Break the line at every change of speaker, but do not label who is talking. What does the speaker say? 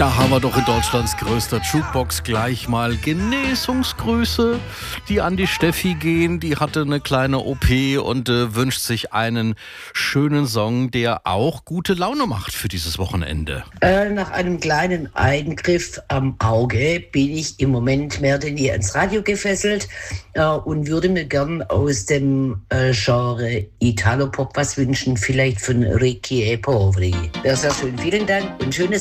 Da haben wir doch in Deutschlands größter Jukebox gleich mal Genesungsgrüße, die an die Steffi gehen. Die hatte eine kleine OP und wünscht sich einen schönen Song, der auch gute Laune macht für dieses Wochenende.
Nach einem kleinen Eingriff am Auge bin ich im Moment mehr denn je ans Radio gefesselt und würde mir gern aus dem Genre Italo-Pop was wünschen, vielleicht von Ricky e Poveri. Wäre sehr schön. Vielen Dank und schönes